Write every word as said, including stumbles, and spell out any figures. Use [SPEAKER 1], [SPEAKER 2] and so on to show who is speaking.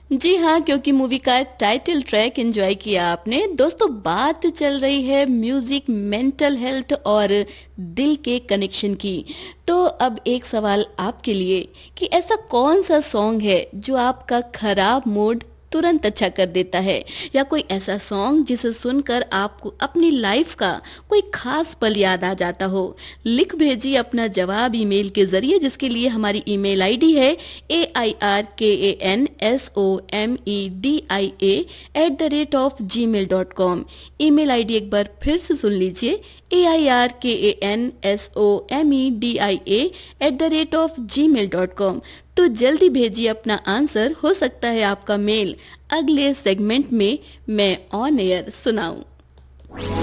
[SPEAKER 1] जी हाँ, क्योंकि मूवी का टाइटल ट्रैक एंजॉय किया आपने। दोस्तों, बात चल रही है म्यूजिक, मेंटल हेल्थ और दिल के कनेक्शन की। तो अब एक सवाल आपके लिए कि ऐसा कौन सा सॉन्ग है जो आपका खराब मूड तुरंत अच्छा कर देता है, या कोई ऐसा सॉन्ग जिसे सुनकर आपको अपनी लाइफ का कोई खास पल याद आ जाता हो। लिख भेजिए अपना जवाब ईमेल के जरिए, जिसके लिए हमारी ईमेल आईडी है ए आई आर के A N S O M E D I A at the rate of ji mail dot com. Email ID एक बार फिर से सुन लीजिए, ए आई आर के A N S O M E D I A at the rate of ji mail dot com. तो जल्दी भेजिए अपना answer, हो सकता है आपका मेल अगले सेगमेंट में मैं ऑन एयर सुनाऊं।